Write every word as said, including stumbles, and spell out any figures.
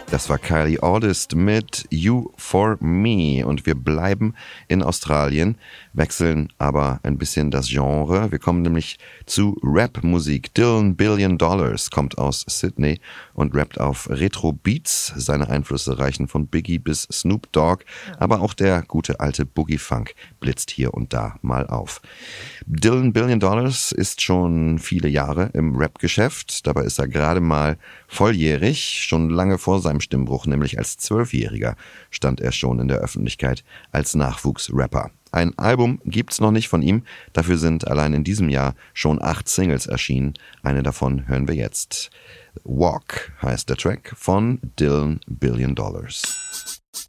Das war Kylie August mit You for Me und wir bleiben in Australien, wechseln aber ein bisschen das Genre. Wir kommen nämlich zu Rap-Musik. Dylan Billion Dollars kommt aus Sydney und rappt auf Retro-Beats. Seine Einflüsse reichen von Biggie bis Snoop Dogg, aber auch der gute alte Boogie-Funk blitzt hier und da mal auf. Dylan Billion Dollars ist schon viele Jahre im Rap-Geschäft. Dabei ist er gerade mal volljährig. Schon lange vor seinem Stimmbruch, nämlich als Zwölfjähriger, stand er schon in der Öffentlichkeit als Nachwuchsrapper. Ein Album gibt's noch nicht von ihm, dafür sind allein in diesem Jahr schon acht Singles erschienen. Eine davon hören wir jetzt. Walk heißt der Track von Dylan Billion Dollars.